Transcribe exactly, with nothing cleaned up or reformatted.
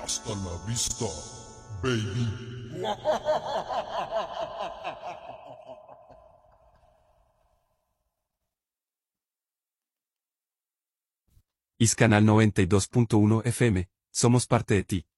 Hasta la vista, baby. Is Canal noventa y dos punto uno F M, somos parte de ti.